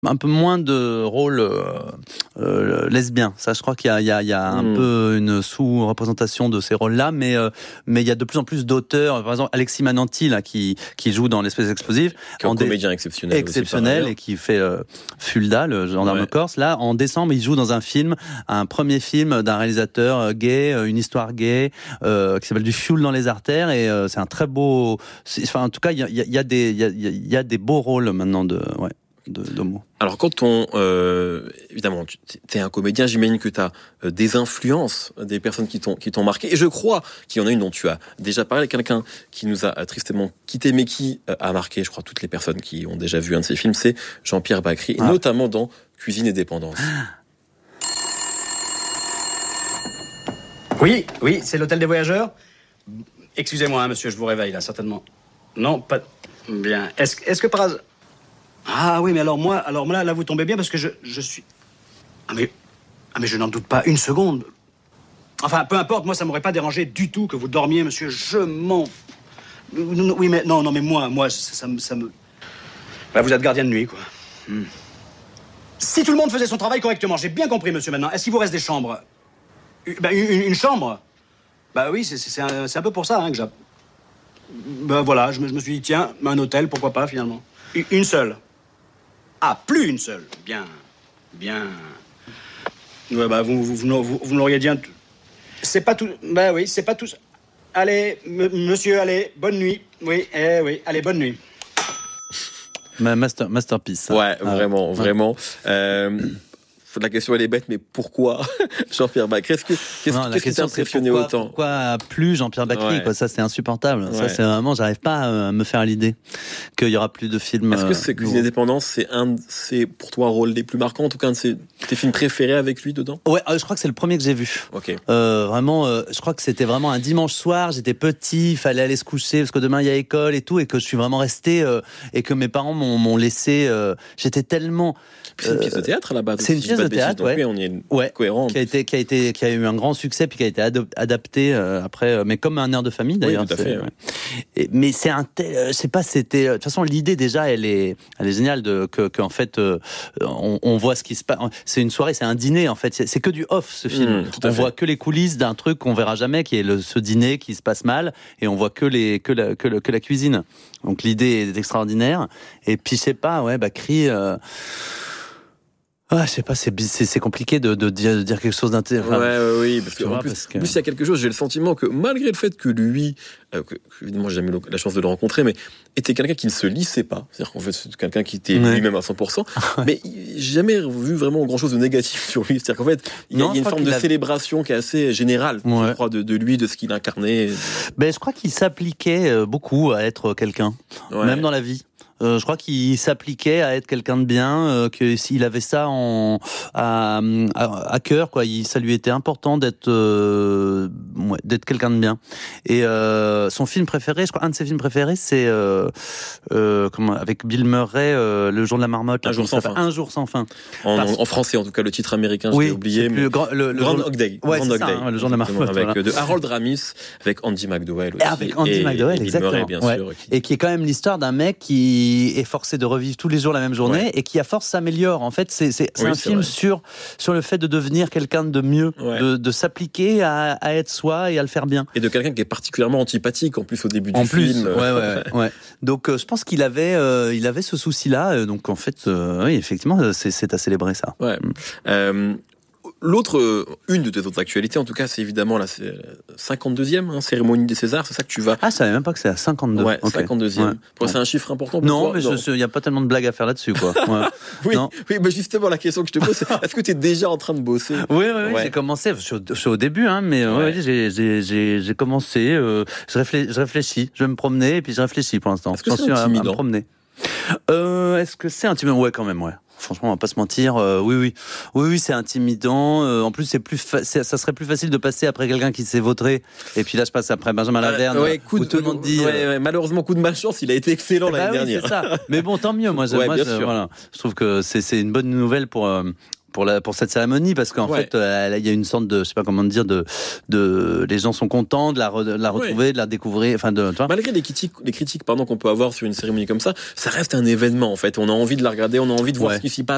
un peu moins de rôles lesbiens. Ça, je crois qu'il y a un peu une sous-représentation de ces rôles-là, mais il y a de plus en plus d'auteurs. Par exemple, Alexis Mananti, là, qui joue dans L'Espèce explosive, qui est un comédien exceptionnel et qui fait Fulda, le gendarme corse. Là, en décembre, il joue dans un premier film d'un réalisateur gay, une histoire gay, qui s'appelle Du fioul dans les artères, et c'est un très beau. Enfin, en tout cas, il y a des beaux rôles maintenant d'homo. Alors quand évidemment, tu es un comédien, j'imagine que tu as des influences, des personnes qui t'ont marqué, et je crois qu'il y en a une dont tu as déjà parlé, quelqu'un qui nous a tristement quitté, mais qui a marqué, je crois, toutes les personnes qui ont déjà vu un de ses films, c'est Jean-Pierre Bacry, notamment dans Cuisine et Dépendance. Oui, c'est l'hôtel des voyageurs. Excusez-moi, monsieur, je vous réveille, là, certainement. Non, pas... Bien. Est-ce que par hasard... Ah oui, mais alors moi, là, vous tombez bien parce que je suis... Ah mais je n'en doute pas une seconde. Enfin, peu importe, moi, ça m'aurait pas dérangé du tout que vous dormiez, monsieur. Je m'en... Oui, mais non, mais moi, ça me... Bah, vous êtes gardien de nuit, quoi. Si tout le monde faisait son travail correctement, j'ai bien compris, monsieur, maintenant. Est-ce qu'il vous reste des chambres? Une chambre? Bah oui, c'est un peu pour ça, hein, que j'ai... Bah voilà, je me suis dit, tiens, un hôtel, pourquoi pas, finalement. Une seule. Ah, plus une seule. Bien. Ouais, bah, vous me l'auriez dit. C'est pas tout. Bah oui, c'est pas tout. Allez, monsieur, allez, bonne nuit. Oui, allez, bonne nuit. Masterpiece. Ouais, vraiment. La question elle est bête, mais pourquoi Jean-Pierre Bacry? Qu'est-ce qui t'a impressionné autant? Pourquoi plus Jean-Pierre Bacry, quoi? Ça, c'est insupportable. Ouais. Ça, c'est vraiment, j'arrive pas à me faire l'idée qu'il y aura plus de films. Est-ce que c'est Cuisine et Dépendance, c'est pour toi un rôle des plus marquants, en tout cas un de tes films préférés avec lui dedans? Ouais, je crois que c'est le premier que j'ai vu. Ok. Vraiment, je crois que c'était vraiment un dimanche soir. J'étais petit, il fallait aller se coucher parce que demain il y a école et tout, et que je suis vraiment resté et que mes parents m'ont laissé. J'étais tellement. C'est une pièce de théâtre là-bas. C'est une pièce de théâtre, ouais. On y est cohérente. Qui a eu un grand succès puis qui a été adapté après, mais comme un air de famille d'ailleurs. Oui, tout à fait. Ouais. Mais c'est je sais pas, c'était. De toute façon, l'idée déjà, elle est géniale qu'en fait, on voit ce qui se passe. C'est une soirée, c'est un dîner en fait. C'est que du off ce film. On voit que les coulisses d'un truc qu'on verra jamais, qui est ce dîner qui se passe mal, et on voit que la cuisine. Donc l'idée est extraordinaire. Et puis je sais pas, Bacry. Je sais pas, c'est compliqué de dire quelque chose d'intéressant. Oui, parce qu'en plus, il y a quelque chose, j'ai le sentiment que malgré le fait que lui, évidemment, j'ai jamais eu la chance de le rencontrer, mais était quelqu'un qui ne se lissait pas. C'est-à-dire qu'en fait, c'est quelqu'un qui était lui-même à 100%, mais j'ai jamais vu vraiment grand-chose de négatif sur lui. C'est-à-dire qu'en fait, il y a une forme de célébration qui est assez générale, je crois, de lui, de ce qu'il incarnait. Je crois qu'il s'appliquait beaucoup à être quelqu'un, même dans la vie. Je crois qu'il s'appliquait à être quelqu'un de bien, que s'il avait ça à cœur, quoi. Ça lui était important d'être quelqu'un de bien. Et son film préféré, je crois, un de ses films préférés, c'est avec Bill Murray, Le jour de la marmotte. Un jour sans fin. Un jour sans fin. En français, en tout cas, le titre américain, je l'ai oublié. Mais Grand Hog Day. Ouais, c'est ça, le jour de la marmotte. Avec de Harold Ramis, avec Andy McDowell aussi. Et avec Andy McDowell, et exactement. Bill Murray, bien sûr. Et qui est quand même l'histoire d'un mec qui est forcé de revivre tous les jours la même journée et qui à force s'améliore. En fait, c'est un film sur le fait de devenir quelqu'un de mieux, de s'appliquer à être soi et à le faire bien. Et de quelqu'un qui est particulièrement antipathique en plus au début du film. Ouais. Donc je pense qu'il avait ce souci-là. Donc en fait, oui, effectivement, c'est à célébrer ça. Ouais. Une de tes autres actualités, en tout cas, c'est évidemment la 52e cérémonie des Césars. C'est ça que tu vas... Ah, je savais même pas que c'est la 52. Ouais, okay. 52e. C'est un chiffre important pour toi? Non, mais il n'y a pas tellement de blagues à faire là-dessus, quoi. Oui, mais justement, la question que je te pose, c'est est-ce que tu es déjà en train de bosser? Oui, j'ai commencé. Je suis au début, mais j'ai commencé. Je réfléchis. Je vais me promener et puis je réfléchis pour l'instant. Est-ce que c'est intimidant? À me promener. Est-ce que c'est intimidant? Ouais, quand même, ouais. Franchement, on va pas se mentir. Oui, c'est intimidant. En plus, ça serait plus facile de passer après quelqu'un qui s'est vautré. Et puis là, je passe après Benjamin Laverne. Où tout le monde dit. Malheureusement, coup de malchance, il a été excellent l'année dernière. C'est ça. Mais bon, tant mieux. Moi, je trouve que c'est une bonne nouvelle pour cette cérémonie, parce qu'en fait, il y a une sorte de, je sais pas comment dire, les gens sont contents de la retrouver, de la découvrir, Malgré les critiques, qu'on peut avoir sur une cérémonie comme ça reste un événement, en fait. On a envie de la regarder, on a envie de voir ce qui s'y passe.